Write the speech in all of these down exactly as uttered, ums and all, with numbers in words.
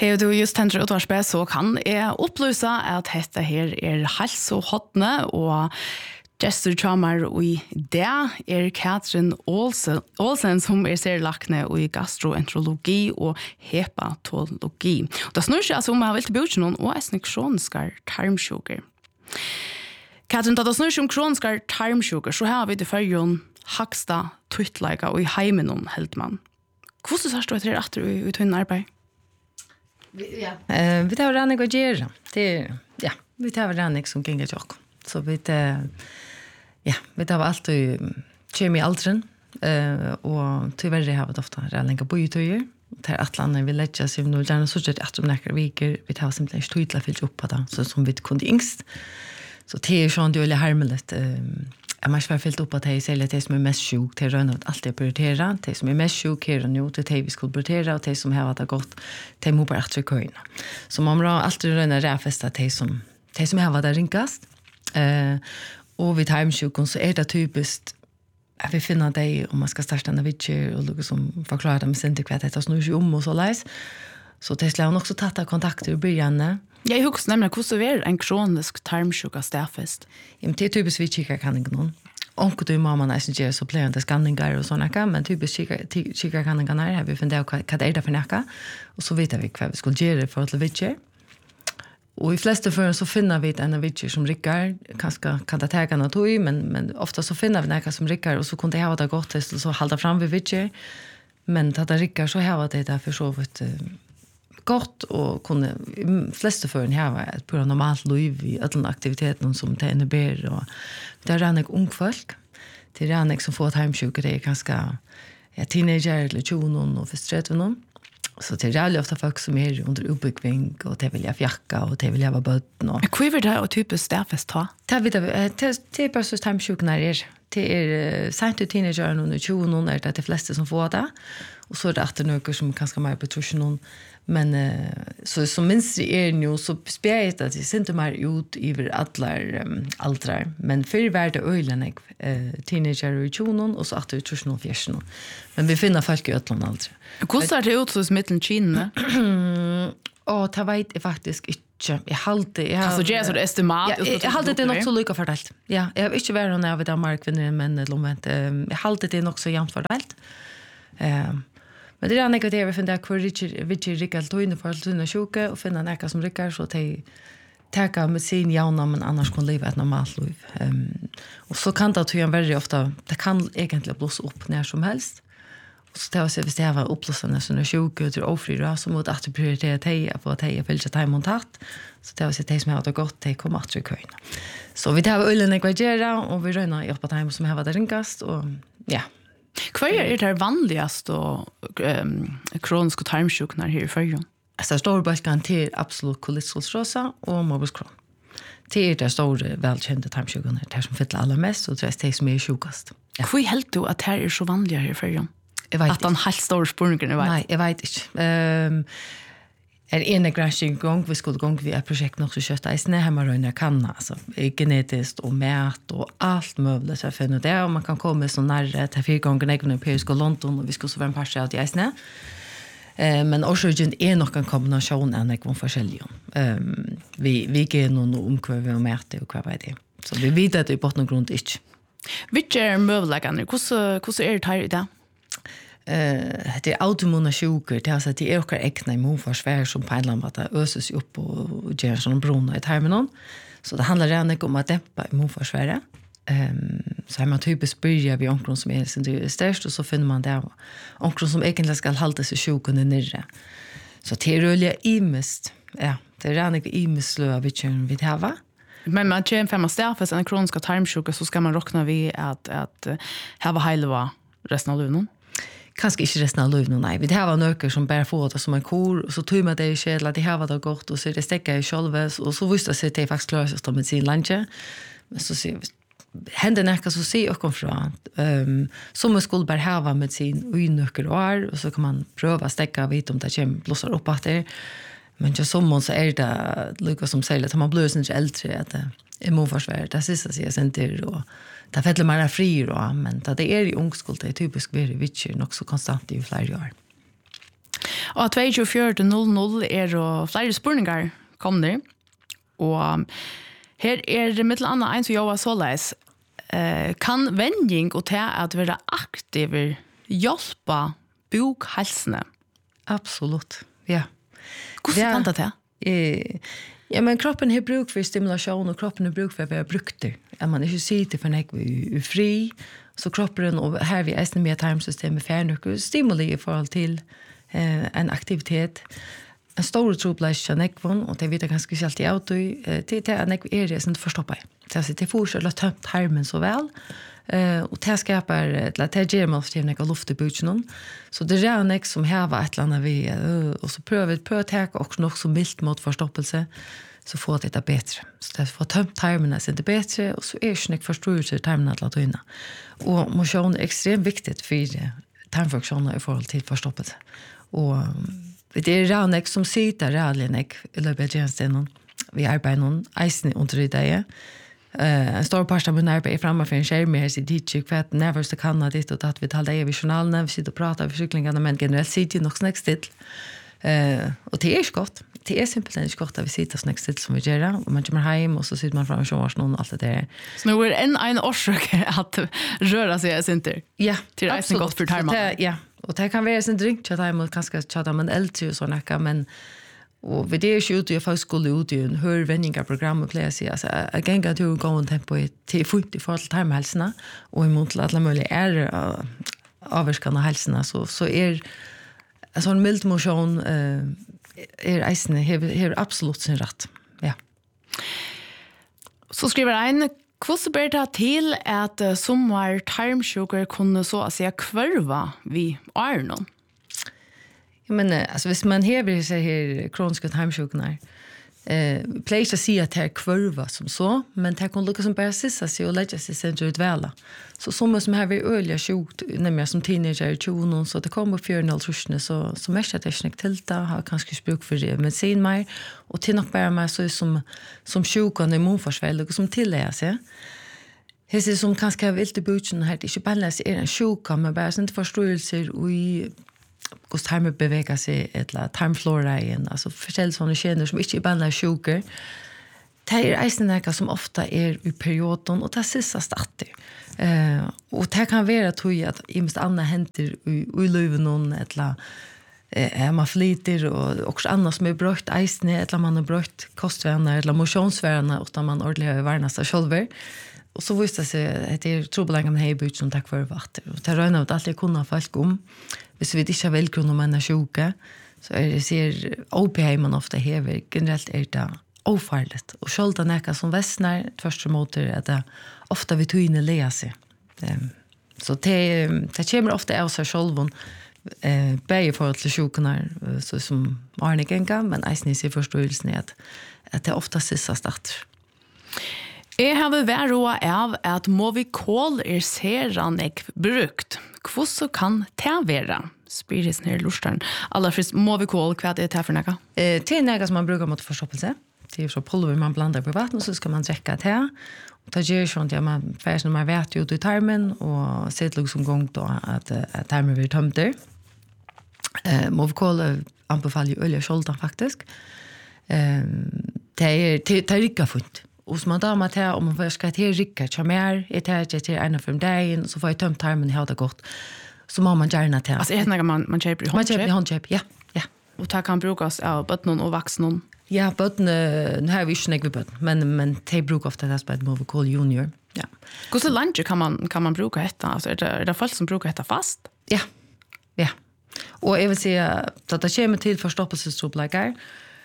Hej du just tänker ut vars bäst så kan jag upplysa att detta här är hälsohotne och gestur chamar och det är Katrin Olsen, Olsen som är serlakne och i gastroenterologi och hepatologi. Och det snurrar sig alltså om jag vill tillbaka någon och är kroniska tarmsjuker. Katrin, da det snurrar sig om kroniska tarmsjuker så har vi det förrjun högsta tryttläge och i heimen om helt man. Hvordan har du etter etter i utvinnende arbeid? Ja. Uh, vi tar rannig å gjøre. Det er, ja, vi tar rannig som ganger til oss. Så vi tar, ja, vi tar alt og kjem i alderen, uh, og tyverre har vi ofte rannig å bo i tøyer. Det er atlandet vi legger oss, og gjerne så gjør det at om nekker viker, vi tar simpelthen ikke tydelig fylt opp på det, så som vi kunne yngst. Så det er sånn det er veldig hermelet. Uh, Jag måste fyllt upp att det är det som är mest sjuk till röna att alltid prioritera. Det som är mest sjuk är nu till det vi ska prioritera och det som har varit gott det må bara att köna. Så man har alltid röna räfesta det som det som har varit rinkast. Eh och vid timesjuken så är det typiskt att vi finner det om man ska starta en vidge och liksom förklara dem sen till kvart det snurrar ju om och så läs. Så det skulle också ta kontakter i början. Jag husker nämligen hvordan er en kronisk tarmsjuka stafest. Det är typiskt vi kikar kan inte någon. Och då mamma nästan gör så plöjande skanningar och såna, men typiskt kikar kikar kan inte när vi funderar på vad det är för näka och så vet vi vad vi skulle göra för att vidge. Och i flesta fall så finner vi en vidge som rickar, kanske kan det ta något tog men men ofta så finner vi näka som rickar och så kunde det ha det gott till så hålla fram vid vidge. Men att det rickar så har det därför så vet gott och kunde flesta förn här var ett på normalt liv i alla aktiviteter som det innebär och det är rannig ung folk det är rannig som får hemsjuka det är ganska ja, teenager eller tjugon och försträtven så det är väldigt ofta folk som är under uppbyggning och det vill jag fjacka och det vill jag vara bötten och kviver det och typiskt stafest ta det vet det det är bara så hemsjuka när är det är sent till teenager och tjugon är det de flesta som får det och så är det att det några som kanske mer på truschen men uh, så som minst är nu så spelar det att det inte mer ut över alla um, åldrar men för värde ölen uh, teenager och tjugon och så att det truschen och fjärsen men vi finner folk i ötlan åldrar. Hur ser det ut så mitten Kina? Och det vet jag faktiskt inte. Jag hållde jag alltså det är så det estimat ja, jag hållde det nog så lika fördelat. Ja, jag har inte varit när vi där markvinner men eller moment jag hållde det nog så jämnt fördelat. Eh Men det är negativt vi finner kvar Richard Richard Rickard Toine för att kunna sjuka och finna näka som ryckar så te ta medicin jauna men annars kan leva ett normalt liv. Um, och så kan det ju väldigt ofta det kan egentligen blåsa upp när som helst. Och så tar sig visst det var uppblåsande så när sjuka eller ofri så mot att prioritera te på att te vill ta montat. Så tar sig te som har det gott te kommer att trycka in. Så vi tar ölen ekvagera och vi rönar upp på time som har varit rinkast och ja. Vad är det vanligaste och um, kroniska tarmsjuknar här i Färjön? Alltså stor balkan till absolut kolesterolsrosa och morbus Crohn. Det är det stora välkända tarmsjuknar det som fyller allra mest och det är det som är sjukast. Ja. Hur helt du att det här är så vanliga här i Färjön? Att den helt stora spårningen är vet? Nej, jag vet inte. Um, är en granskning gång vi skulle gång vi ett projekt nog så kött isne hemma röna kan alltså genetiskt och mät och allt möjligt så för det och man kan komma så nära till fyra gånger när vi på ska London och vi ska så vara en par av det isne. Eh men origin är nog en kombination av några forskjellige. Ehm vi vi går nog omkväve och mät och vad det. Så vi vet att det på någon grund inte. Vilka är möjligheten? Hur hur är det här idag? Eh det är autoimmuna sjukor det alltså det ökar egna immunförsvar som på en eller annan sätt öses upp och ger sån brunna i tarmen. Så det handlar redan om att dämpa immunförsvaret. Ehm så har man typiskt börjar vi onkron som är sin det störst och så finner man där onkron som egentligen ska hålla sig sjuk under nere. Så det är rulliga imest. Ja, det är redan imest slö vi kör vi det va. Men man kör fem stafes en kroniska tarmsjuka så ska man räkna vi att att ha hela resten av livet. Kanske inte resten av livet, nej. Vi har nöker som bär få det som en kor, och så tog man det i skedla, det har det gott, och så är det stäcka i själva, och så visste sig att det faktiskt klarar sig med sin lunch. Men så ser vi, händer näka så ser jag kom från. Um, som man skulle bara ha med sin unnöker och är, och så kan man pröva stäcka vid om det kommer blossar upp att det. Men just som man så är det lika som säger att man blir så inte äldre att det är immunförsvar. Det sista sig sen till och det fäller mer fri då, men det är i ungskuld det är typiskt väldigt viktigt också konstant i flera år. Og tjuefire null null er og flere spurningar kommer. Og her er mitt annet en som jobber såleis. Eh, kan vending og til at være aktiver hjelpe bokhalsene? Absolutt, ja. Hvordan kan det til? Eh, ja, men kroppen har bruk for stimulation og kroppen har bruk for å være brukter. At man ikke sitter for nek i fri, så kroppen, og her vi eisne med tarmsystemet færnokker, stimuli i forhold til eh, en aktivitet. En stor trobleis av nekvån, og det vet jeg ganske selv i auto, til at nekv er det som forstopper. Så det fortsatt å tømt tarmen så vel, Uh, og det skaper, eller det gjør man ofte nekva luft i bukene. Så det er nek som hever et eller annet vi, uh, og så prøver vi på å teke også nok så mildt mot forstoppelse, så får det det bedre. Så det får tømt tarmene sin det bedre, og så er ikke nek forståelse i tarmene til å ta inne. Og motion er ekstremt viktig for tarmfunksjoner i forhold til forstoppelse. Og um, det er nek som sitter reallig nek i løpet av tjenestene. Vi arbeider noen eisene under i dag. Uh, en stor part av min arbeid er fremme for en skjerm her, sier de ikke hva nærmest kan ha ditt, og at vi taler det i journalene, vi sitter og prater over syklingene, men generelt sitter de nok snakk still. Uh, og det er ikke godt. Det er simpelthen ikke godt at vi sitter snakk still som vi gjør, og man kommer hjem, og så sitter man fremme i sjåvarsnoen og alt det der. Så nå er en en årsøk at røra seg er sinter? Ja, til reisen godt for tarmen? Ja, og det kan være sin drink, til at jeg må kanskje tjata med en eldre og sånn ekka, men og vi det er ikke ute, jeg faktisk skulle ut i en hørvendingarprogram og pleier å si, altså, jeg ganger til å gå en tempo til funkt i forhold til tarmhelsene, og imot til alle mulige er avvirkende av helsene, så, så er en sånn mild motion uh, er eisende, har absolutt sin rett. Ja. Så skriver jeg en, hvordan ber det til at uh, sommer tarmsjuker kunne så å si kvarva vi er noen? Men alltså hvis man hever seg her kroniske tarmsjukene eh, pleier ikke å si at det er kvarva som så, men det kan lukke som bare sissa seg og legge seg sen ut vela. Så som som har vært øyelig sjukt, nemlig som teenager i tjuven, så det kommer opp fjøren og trusjene, så, så mest at jeg ikke til det, har kanskje bruk for medisin mer, og til nok bare meg så som, som sjukene immunforsveld, og som tillegger seg. Det er som kanskje har vilt i bukene her, det er ikke bare er en sjuka, men bare sånn forståelser og i hvordan tarmen beveger seg, eller tarmflora igjen, altså forskjellige sånne kjener som ikke er bare sjuker. Det er eisende som ofte er i perioden, og det er siste stater. Uh, og det kan være tog at i minst andre henter i, i løven, eller uh, man flyter, og også andre som er brøtt eisende, eller man har brøtt kostvaner, eller motionsvaner, og man ordentlig har vernet seg selv. Og så visste det seg at det er trobelenger med heibudt som takk for vatter. Og det røyner at alle kunne folk om. Hvis vi ikke har velgrunn om en er sjuke, så er det sier O P H man ofte hever. Generelt er det ofarligt. Og selv det er som vestner, tvørste måter, at det ofte vi tog inn i lea seg. Så det, det kommer ofte av seg selv, eh, begge i forhold til sjukene, så som Arne Genga, men eisen i sin forståelsen er at, at det ofte siste starter. Jeg har vært råd av at Movicol er seranlegg brukt. Hvordan kan det være? Spyr i sånne lusteren. Aller først, Movicol, hva er det for noe? Eh, det er noe som man bruker mot forstoppelse. Det er så pulver man blander på vatten, og så skal man drekke det. Og det gjør sånn at man først når man vet ut i tarmen, og ser det som gang da at, at tarmen blir tømt der. Eh, Movicol anbefaler jo øye skjolden faktisk. Eh, det er, det, det er ikke funnet. Og så man da med det, om man skal til rikke, kjør mer, jeg tar ikke til en av fem dagen, så får jeg tømt tarmen, jeg har det godt. Så må man gjerne til. Altså, er det noe man, man kjøper i håndkjøp? Man kjøper i håndkjøp, ja. ja. Og det kan brukes av bøttene og voksne? Ja, bøttene, nå har vi ikke noe bøttene, men, men de bruker ofte det som er Movicol Junior. Ja. Hvordan lenge kan man, kan man bruke dette? Altså, er, det, er det folk som bruker dette fast? Ja, ja. Og jeg vil si at det kommer til forstoppelsestropplegger,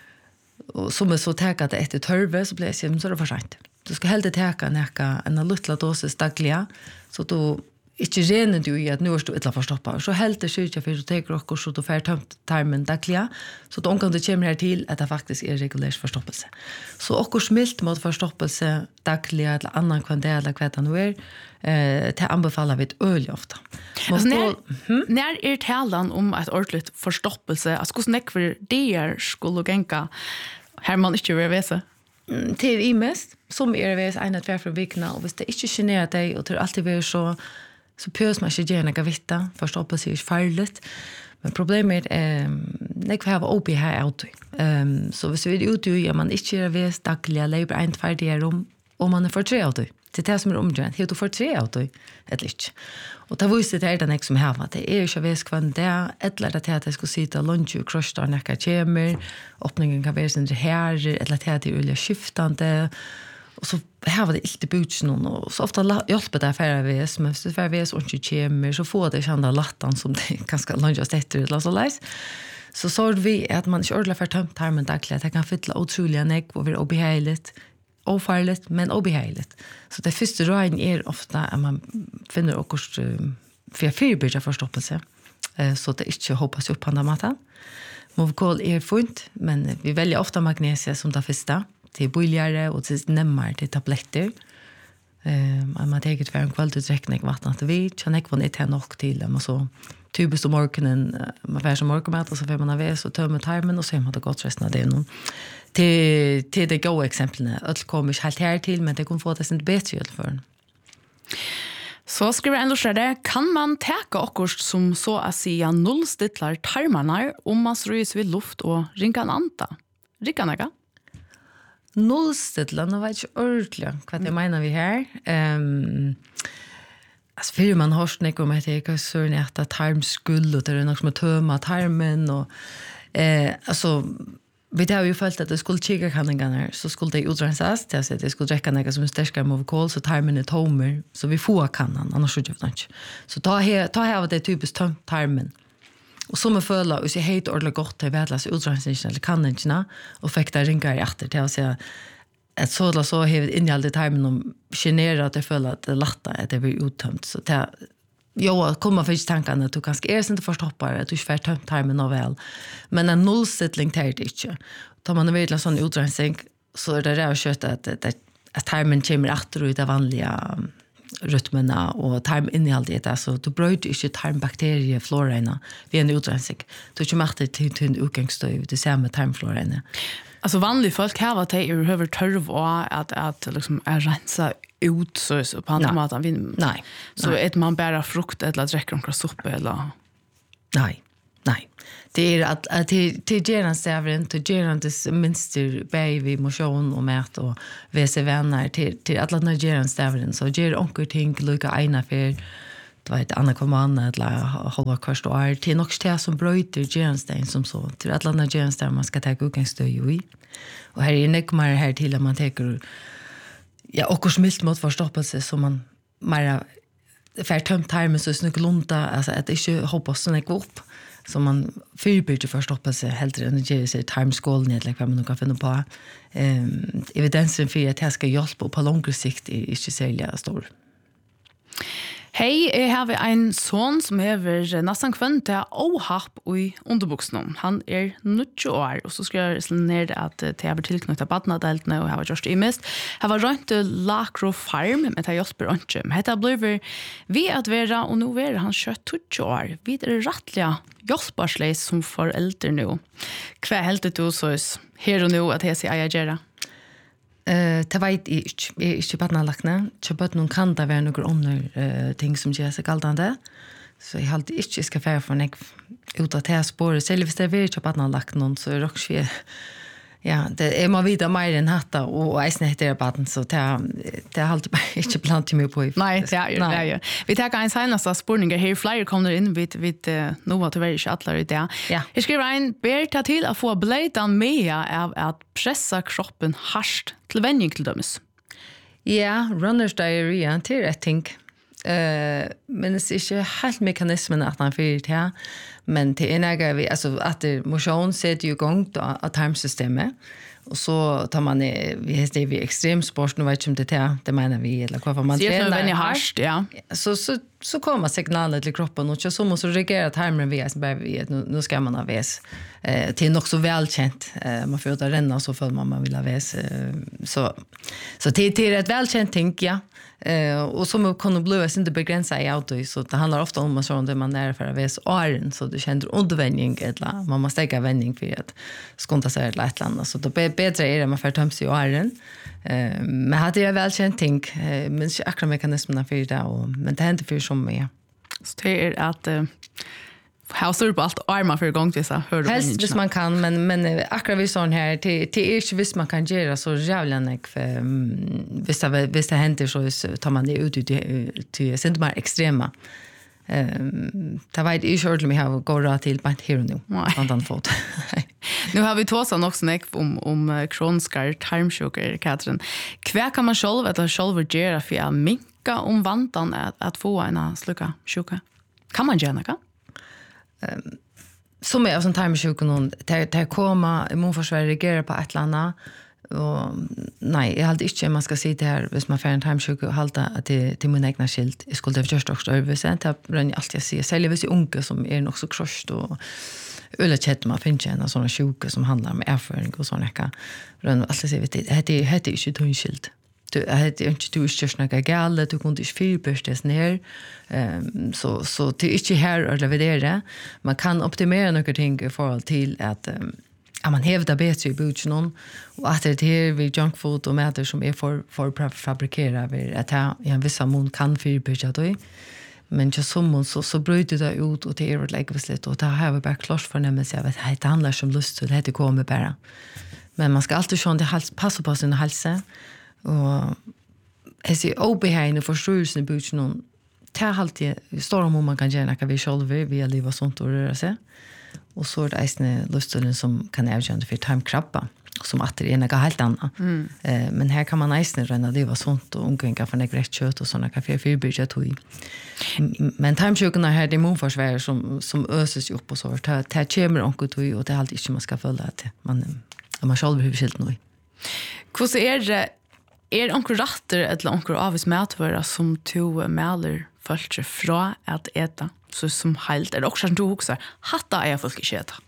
og som er så teka det etter tørve, så blir jeg sier, så er det for sent. Du skal heller teka en luttla dosis dagliga, så du ikke rener du i at nu er du ytla forstoppet. Så helt det sykja for du teker okkur, så du får tømt tarmen dagliga, så du omgang du kommer her til at det faktisk er regulærs forstoppelse. Så okkur smilt mot forstoppelse dagliga, eller annan kvandel, eller hva det nu er, eh, det anbefaler vi et øyelig ofte. Altså, når, hm? når er talan om et ordentlig forstoppelse, altså hvordan nekver det er skulle genka her man ikke vil vese? Det er i mest, som er vese en av tver fra vikene, og hvis det ikke generer deg, og det er alltid vært så, så pøs man ikke gjerne noe vitte, forstoppelse er ikke farlig, Men problemet är eh, när vi har O B här auto. Ehm så hvis vi är ute ja man inte är vet dagliga labor en färdiga rum om man är för tre auto. Det är det som är omgående. Helt för tre auto ett litet. Och det visste det är den som har varit. Det är ju så vis kvant där eller det att jag skulle sitta lunch och krösta när jag kommer. Öppningen kan vara sen här eller att det är olika skiftande. Och så här var det inte butchen och så ofta hjälper det för vis men så för vis och inte kommer så får det kända lattan som det ganska lunch efter eller så läs. Så såg vi att man inte ordlar för tömt här men dagligen det kan fylla otroliga nägg och vi obehagligt ofarligt men obehagligt. Så det första råden är ofta att man finner också för fyrbyrja förstoppelse så det inte hoppas upp på andra maten. Movkol är fint men vi väljer ofta magnesia som det första till billigare och till nämmer till tabletter. Eh, man tar ett för en kvalitetsräkning vatten att vi kan inte vara inte nog till och så typiskt om morgonen man får som morgonmat och så får man av så tömmer tarmen och så har man det gott resten av det nu. Till till det goda exemplen att kommer inte helt här till men det kan få det inte bättre i alla fall. Så skriver en lördag kan man täcka akkurat som så att säga nollstittlar tarmarna om man rörs vid luft och ringa en anta. Ringa något? Nollstittlar, nu vet jag inte ordentligt vad det menar vi här. Um, alltså för man har snäck om att det är så att tarmskull och det är något som att tömma tarmen och eh, alltså vi har ju följt att det skulle kika kanningarna så skulle det utrensas till att det skulle dricka något som är starkare movkol så tarmen är tomer så vi får kannan annars så gör det inte. Så ta här ta här det typiskt tömt tarmen. Och som jag följer, och så helt ordentligt gott till vädlas utrensningen eller kanningarna och fick det ringar i efter till att säga att sådana så har vi innehållit i tarmen om generera att jag följer att det latta att det blir uttömt. Så det ja, kommer för tankarna att du kanske är inte förstoppar att du inte får tömt tarmen av väl. Men en nollstättling tar det inte. Tar man en väldigt sån utrensning så är det där att köta att, att, att tarmen kommer efter ut av vanliga rytmerna och tarminnehållet är så du bryter inte tarmbakterieflororna vid en utrensning. Du kommer efter till till utgångsstöd det ser med tarmflororna. Alltså vanliga folk har varit i över törv och att att liksom är rensa ut så så på andra maten vi nej så ett man bara frukt eller dricker några soppa eller nej nej det är att att till till geran servern till geran det minster baby motion och mat och vse vänner till till alla Nigerian servern så ger onkel tänk lucka ena för det var ett annat kommand eller halva kurs då är till något stä som bryter geran som så till alla Nigerian servern man ska ta utgångsstöd i och här är det kommer här till att man tar ja och smilt mot förstoppelse som man mera för tömt tarmen så snyggt lunta alltså att det inte hoppas så mycket upp så man förbjuder förstoppelse helt än det ger sig tarmskål ner eller vad man kan finna på. Ehm evidensen för att det ska hjälpa på längre sikt är inte särskilt stor. Hej, jag har en son som är nästan kvönt till ohapp i underbuksnum. Han är nitton år och så ska jag slå ner att det har tillknyttat badnadeltene och har gjort det mest. Jag var runt Lakro Farm med det här Jesper Ønske. Men det blir vi att vara och nu är han tjugotvå år. Vi är rättliga hjälparsleis som föräldrar nu. Hva helt du så här och nu att jag säger jag gör Eh, det vet jag inte. Jag är inte badnalakne. Så på någon kan det vara några andra ting som gör sig galdande. Så jag har alltid inte ska färre för när jag ut att det här spåret. Selv hvis det är inte badnalakne så är det också ja, det är man vidare mer än hatta och eisen heter baden så det det har alltid inte blandat mig på. Nej, det är ju det är. Vi tar en senaste spårningar här flyer kommer in vid vid nu vad det är alla ut där. Jag skriver en ber ta till att få blödan med av att pressa kroppen hårt till vändning till dömes. Ja, runners diarrhea till jag tänk. Eh men det är inte helt mekanismen att man får det här men det är några vi alltså att motion sätter ju igång att tarmsystemet och så tar man vi heter vi extremsport nu vet inte det det menar vi eller vad man tränar hårt ja så så så kommer signaler till kroppen och så måste reagera tarmen vi är vi nu, nu ska man ha väs eh till något så välkänt eh, man får ta renna så för man man vill ha väs eh, så så till till ett välkänt tänk ja eh och som kan bli inte begränsa i auto så det handlar ofta om så där man är för att väs åren så du känner undervändning eller man måste ta vändning för att skonta sig ett land så då bättre är det man får töms i åren eh men hade jag välkänt tänk eh, men akra mekanismerna för det och men det händer för som är så det är att uh, Har står på allt armar för igång till så hör du. Helst hvis man kan, men men akkurat vi sån här till till är inte hvis man kan göra så jävla nek för hvis det hvis det händer så tar man det ut till till sent mer extrema. Ehm det var det ju ordentligt har gå rakt till på här nu. Antan fot. Nu har vi tåsan också nek om om kronskar tarmsjuka Katrin. Kvär kan man själv att själv göra för att minka om vantan att att få en sluka sjuka. Kan man göra något? Um, som är sån tarmsjuka någon där komma immunförsvar reagerar på ett eller annat och nej jag hade inte man ska se det här hvis man får en tarmsjuka och hålla att det till min egna skilt jag skulle det just också över sen att bränna allt jag säger sälja vis unga som är nog så kruscht och eller chat man finns en såna sjuka som handlar om erfarenhet och såna här bränna allt jag säger vet det det heter inte tunskilt. Du hade inte du just några galle du kunde inte fyrbörstes ner ehm så så det är inte här att leverera man kan optimera några ting i förhåll till att um, att man hävdar bättre i budgeten och att det är vi junk food och matter som är för för fabrikera vi att ha en viss mån kan fyrbörsa då men just som så så bryter det ut och det är ett lägga beslut och det har vi bara klart förnämmelse av att det handlar som lust och det kommer bara men man ska alltid sjå det hals passa på sin hälsa. Og jeg sier obehagende forstyrrelsen i budgeten det er alltid står om man kan gjøre noe vi selv via liv og sånt og røre seg og så er det eisende lustelen som kan avgjøre for tarmkrabba som at det er noe helt annet mm. eh, men her kan man eisende rønne liv og sånt og omgående for noe rett kjøtt og sånne kaffe fyrbyrja tog men tarmsjukene her det er immunforsvar som, som øses opp og så det, det kommer omgående tog og det er alltid ikke man skal føle at man, man selv har skilt noe. Hvordan er det Er onkur ratter eller onkur avis matvara som to mäler fölker fra att äta så som helt är också du också hatta är folk inte äta.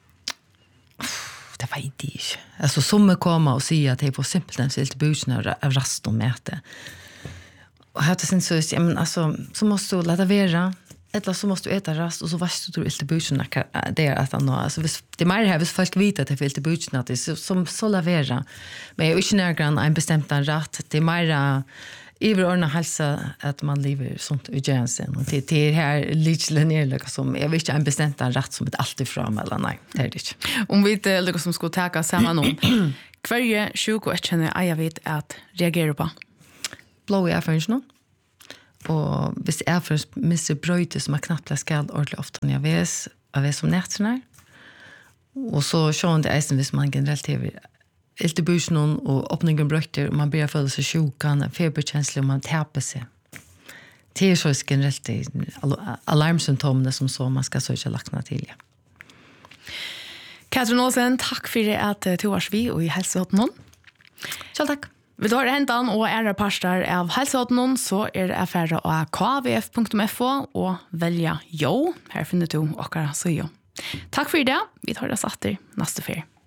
Det var inte det. Alltså som kommer och säger att det är på simpelt en silt busen av rast och mäte. Och här sen så ja men alltså så måste du låta vara eller så måste du äta rast och så varst du inte busen det är att nå alltså det mer här vis folk vet att det är inte busen att det är som så lavera men jag är inte närgrann en bestämt rätt det är mer överordna hälsa att man lever sånt i gränsen och det det här lite ner som jag vet inte en bestämt rätt som ett alltid fram eller nej det är det inte om vi inte liksom som ska ta samman om kvarje sjuko jag känner jag vet att reagera på blå erfarenhet og hvis jeg for misser brøyte som er knappt ble skald ordentlig ofte når jeg vet, jeg vet som nætsen og så sjån det eisen hvis man generelt hever ilte busen og åpningen brøyter og man blir føle seg sjukan, feberkjenslig og man taper seg det er så generelt alarmsymptomene som så man skal så ikke lakna til ja. Katrin Olsen, takk for at du var vi og i Helsehåtten Selv takk Vi tar hentan og er parstar av Helsehåtten, så er det affære av k v f punktum f o og velja jo. Her finner du okkara så jo. Takk for det. Vi tar det satt i neste ferie.